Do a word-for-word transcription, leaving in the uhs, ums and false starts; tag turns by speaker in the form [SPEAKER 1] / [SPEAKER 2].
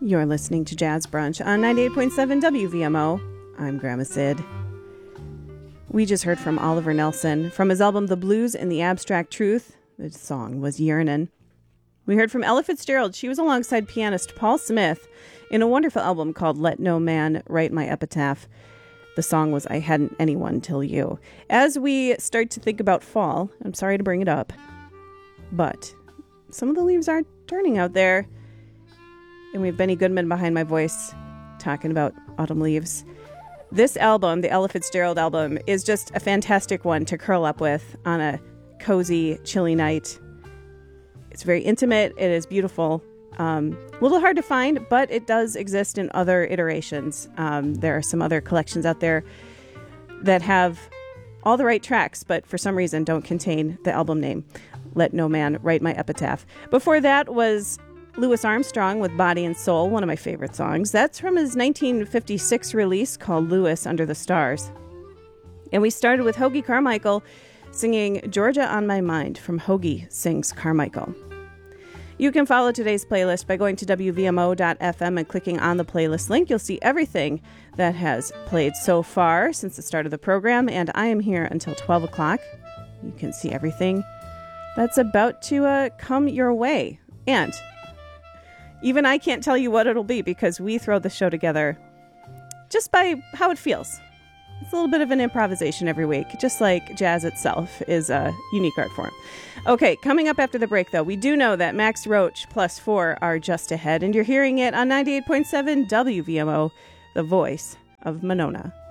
[SPEAKER 1] You're listening to Jazz Brunch on ninety-eight point seven W V M O. I'm Grandma Sid. We just heard from Oliver Nelson from his album The Blues and the Abstract Truth. The song was Yearnin'. We heard from Ella Fitzgerald. She was alongside pianist Paul Smith in a wonderful album called Let No Man Write My Epitaph. The song was I Hadn't Anyone Till You. As we start to think about fall, I'm sorry to bring it up, but some of the leaves are turning out there. And we have Benny Goodman behind my voice talking about autumn leaves. This album, the Ella Fitzgerald album, is just a fantastic one to curl up with on a cozy, chilly night. It's very intimate. It is beautiful. Um, a little hard to find, but it does exist in other iterations. Um, there are some other collections out there that have all the right tracks, but for some reason don't contain the album name. Let No Man Write My Epitaph. Before that was Louis Armstrong with Body and Soul, one of my favorite songs. That's from his nineteen fifty-six release called Louis Under the Stars. And we started with Hoagy Carmichael singing Georgia on My Mind from Hoagy Sings Carmichael. You can follow today's playlist by going to W V M O dot F M and clicking on the playlist link. You'll see everything that has played so far since the start of the program, and I am here until twelve o'clock. You can see everything that's about to uh, come your way. And even I can't tell you what it'll be because we throw the show together just by how it feels. It's a little bit of an improvisation every week, just like jazz itself is a unique art form. Okay, coming up after the break, though, we do know that Max Roach plus four are just ahead, and you're hearing it on ninety-eight point seven W V M O, the voice of Monona.